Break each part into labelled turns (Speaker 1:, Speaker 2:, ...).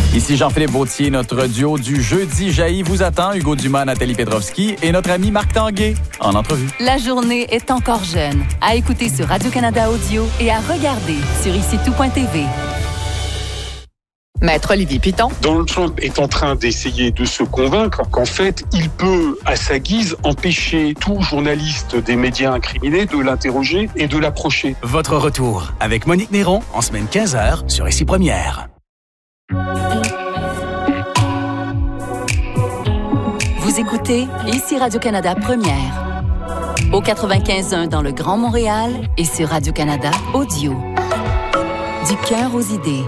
Speaker 1: Ici Jean-Philippe Vautier, notre duo du jeudi jaillit vous attend. Hugo Dumas, Nathalie Petrovski et notre ami Marc Tanguay en entrevue.
Speaker 2: La journée est encore jeune. À écouter sur Radio-Canada Audio et à regarder sur ICITOUP.tv.
Speaker 3: Maître Olivier Piton.
Speaker 4: Donald Trump est en train d'essayer de se convaincre qu'en fait, il peut, à sa guise, empêcher tout journaliste des médias incriminés de l'interroger et de l'approcher.
Speaker 5: Votre retour avec Monique Néron en semaine 15h sur ICI Première.
Speaker 2: Vous écoutez ici Radio-Canada Première. Au 95.1 dans le Grand Montréal et sur Radio-Canada Audio. Du cœur aux idées.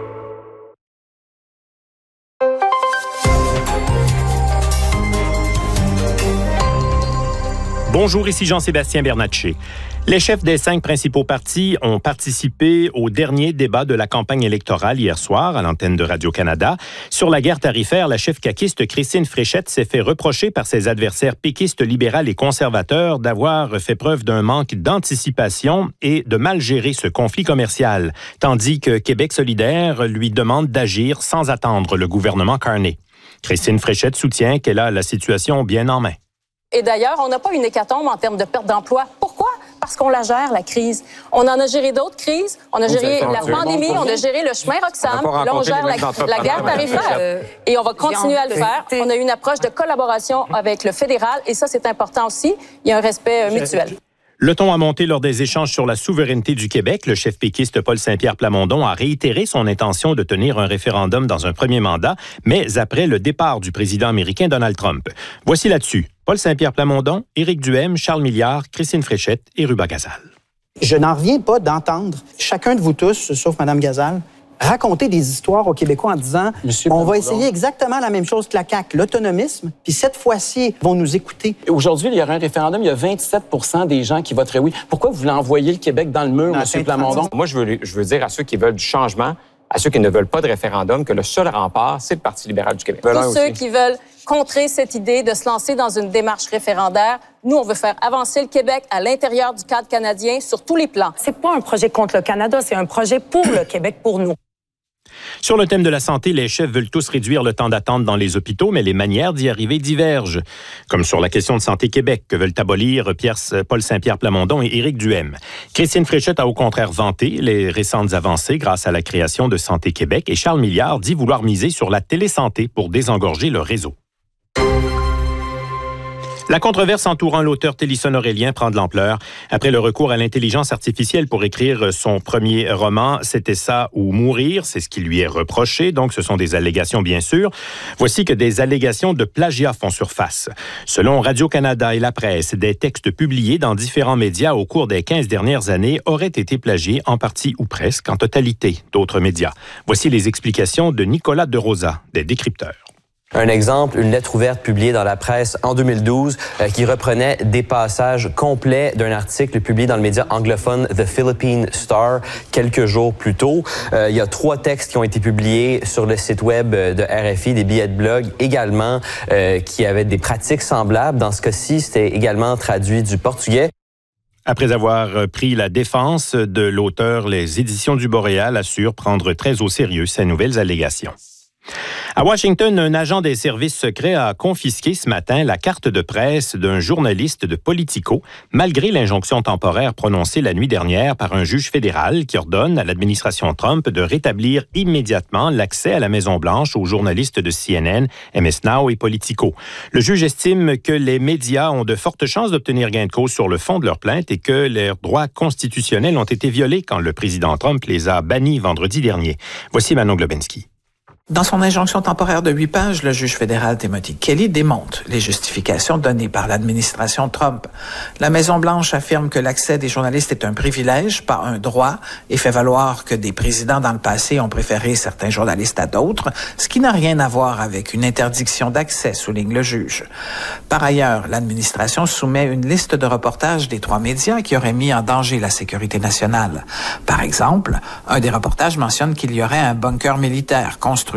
Speaker 6: Bonjour, ici Jean-Sébastien Bernatchez. Les chefs des 5 principaux partis ont participé au dernier débat de la campagne électorale hier soir à l'antenne de Radio-Canada. Sur la guerre tarifaire, la chef caquiste Christine Fréchette s'est fait reprocher par ses adversaires péquistes, libérales et conservateurs d'avoir fait preuve d'un manque d'anticipation et de mal gérer ce conflit commercial, tandis que Québec solidaire lui demande d'agir sans attendre le gouvernement Carney. Christine Fréchette soutient qu'elle a la situation bien en main.
Speaker 7: Et d'ailleurs, on n'a pas une hécatombe en termes de perte d'emploi. Pourquoi? Parce qu'on la gère, la crise. On en a géré d'autres crises. On a géré la pandémie, on a géré le chemin Roxham. Là, on gère la guerre tarifaire. Et on va continuer à le faire. On a eu une approche de collaboration avec le fédéral. Et ça, c'est important aussi. Il y a un respect mutuel.
Speaker 6: Le ton a monté lors des échanges sur la souveraineté du Québec. Le chef péquiste Paul Saint-Pierre Plamondon a réitéré son intention de tenir un référendum dans un premier mandat, mais après le départ du président américain Donald Trump. Voici là-dessus Paul Saint-Pierre Plamondon, Éric Duhem, Charles Milliard, Christine Fréchette et Ruba Gazal.
Speaker 8: Je n'en reviens pas d'entendre chacun de vous tous, sauf Mme Gazal, raconter des histoires aux Québécois en disant on va essayer exactement la même chose que la CAQ, l'autonomisme, puis cette fois-ci, ils vont nous écouter.
Speaker 9: Aujourd'hui, il y aura un référendum, il y a 27 % des gens qui voteraient oui. Pourquoi vous voulez envoyer le Québec dans le mur, M. Plamondon?
Speaker 10: Moi, je veux dire à ceux qui veulent du changement, à ceux qui ne veulent pas de référendum, que le seul rempart, c'est le Parti libéral du Québec.
Speaker 7: Tous ceux qui veulent contrer cette idée de se lancer dans une démarche référendaire, nous, on veut faire avancer le Québec à l'intérieur du cadre canadien sur tous les plans.
Speaker 11: C'est pas un projet contre le Canada, c'est un projet pour le Québec, pour nous.
Speaker 6: Sur le thème de la santé, les chefs veulent tous réduire le temps d'attente dans les hôpitaux, mais les manières d'y arriver divergent. Comme sur la question de Santé Québec, que veulent abolir Paul Saint-Pierre Plamondon et Éric Duhem. Christine Fréchette a au contraire vanté les récentes avancées grâce à la création de Santé Québec et Charles Milliard dit vouloir miser sur la télésanté pour désengorger le réseau. La controverse entourant l'auteur Télisson Aurélien prend de l'ampleur. Après le recours à l'intelligence artificielle pour écrire son premier roman, C'était ça ou mourir, c'est ce qui lui est reproché, donc ce sont des allégations bien sûr. Voici que des allégations de plagiat font surface. Selon Radio-Canada et la presse, des textes publiés dans différents médias au cours des 15 dernières années auraient été plagiés en partie ou presque en totalité d'autres médias. Voici les explications de Nicolas De Rosa, des Décrypteurs.
Speaker 12: Un exemple, une lettre ouverte publiée dans la presse en 2012 qui reprenait des passages complets d'un article publié dans le média anglophone The Philippine Star quelques jours plus tôt. Il y a 3 textes qui ont été publiés sur le site web de RFI, des billets de blog également qui avaient des pratiques semblables. Dans ce cas-ci, c'était également traduit du portugais.
Speaker 6: Après avoir pris la défense de l'auteur, les éditions du Boréal assurent prendre très au sérieux ces nouvelles allégations. À Washington, un agent des services secrets a confisqué ce matin la carte de presse d'un journaliste de Politico, malgré l'injonction temporaire prononcée la nuit dernière par un juge fédéral qui ordonne à l'administration Trump de rétablir immédiatement l'accès à la Maison-Blanche aux journalistes de CNN, MS Now et Politico. Le juge estime que les médias ont de fortes chances d'obtenir gain de cause sur le fond de leur plainte et que leurs droits constitutionnels ont été violés quand le président Trump les a bannis vendredi dernier. Voici Manon Globensky.
Speaker 13: Dans son injonction temporaire de 8 pages, le juge fédéral Timothy Kelly démonte les justifications données par l'administration Trump. La Maison-Blanche affirme que l'accès des journalistes est un privilège, pas un droit, et fait valoir que des présidents dans le passé ont préféré certains journalistes à d'autres, ce qui n'a rien à voir avec une interdiction d'accès, souligne le juge. Par ailleurs, l'administration soumet une liste de reportages des 3 médias qui auraient mis en danger la sécurité nationale. Par exemple, un des reportages mentionne qu'il y aurait un bunker militaire construit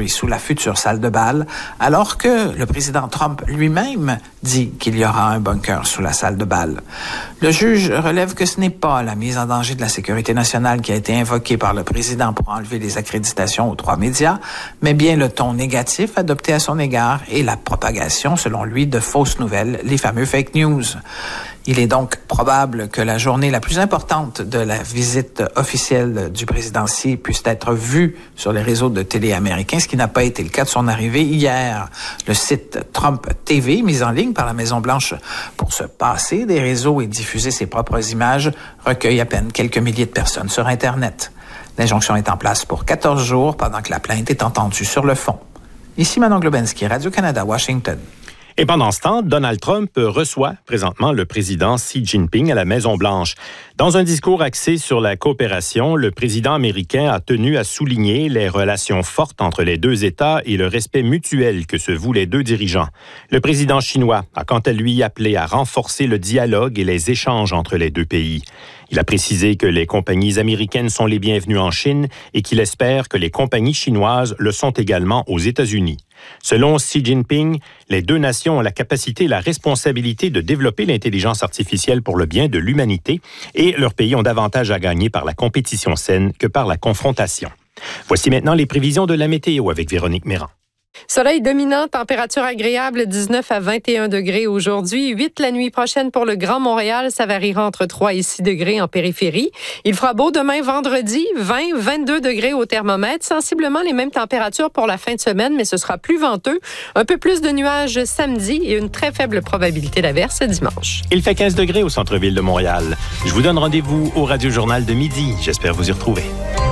Speaker 13: construit sous la future salle de bal, alors que le président Trump lui-même dit qu'il y aura un bunker sous la salle de bal. Le juge relève que ce n'est pas la mise en danger de la sécurité nationale qui a été invoquée par le président pour enlever les accréditations aux 3 médias, mais bien le ton négatif adopté à son égard et la propagation, selon lui, de fausses nouvelles, les fameux fake news. Il est donc probable que la journée la plus importante de la visite officielle du président Xi puisse être vue sur les réseaux de télé américains, ce qui n'a pas été le cas de son arrivée hier. Le site Trump TV, mis en ligne par la Maison-Blanche pour se passer des réseaux et diffuser ses propres images, recueille à peine quelques milliers de personnes sur Internet. L'injonction est en place pour 14 jours pendant que la plainte est entendue sur le fond. Ici Manon Globensky, Radio-Canada, Washington.
Speaker 6: Et pendant ce temps, Donald Trump reçoit présentement le président Xi Jinping à la Maison-Blanche. Dans un discours axé sur la coopération, le président américain a tenu à souligner les relations fortes entre les deux États et le respect mutuel que se vouent les deux dirigeants. Le président chinois a quant à lui appelé à renforcer le dialogue et les échanges entre les deux pays. Il a précisé que les compagnies américaines sont les bienvenues en Chine et qu'il espère que les compagnies chinoises le sont également aux États-Unis. Selon Xi Jinping, les deux nations ont la capacité et la responsabilité de développer l'intelligence artificielle pour le bien de l'humanité et leurs pays ont davantage à gagner par la compétition saine que par la confrontation. Voici maintenant les prévisions de la météo avec Véronique Méran.
Speaker 3: Soleil dominant, température agréable, 19 à 21 degrés aujourd'hui, 8 la nuit prochaine pour le Grand Montréal, ça variera entre 3 et 6 degrés en périphérie. Il fera beau demain vendredi, 20, 22 degrés au thermomètre, sensiblement les mêmes températures pour la fin de semaine, mais ce sera plus venteux, un peu plus de nuages samedi et une très faible probabilité d'averse dimanche.
Speaker 6: Il fait 15 degrés au centre-ville de Montréal. Je vous donne rendez-vous au Radio-Journal de midi. J'espère vous y retrouver.